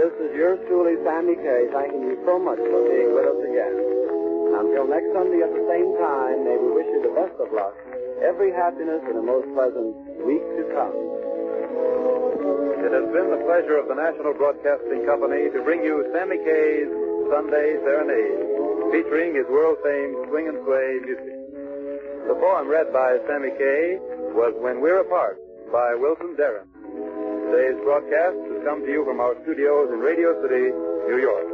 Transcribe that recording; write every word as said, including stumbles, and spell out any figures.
this is yours truly, Sammy Kaye, thanking you so much for being with us again. Until next Sunday at the same time, may we wish you the best of luck, every happiness, and a most pleasant week to come. It has been the pleasure of the National Broadcasting Company to bring you Sammy Kaye's Sunday Serenade, featuring his world-famed swing and sway music. The poem read by Sammy Kaye was When We're Apart by Wilson Darren. Today's broadcast has come to you from our studios in Radio City, New York.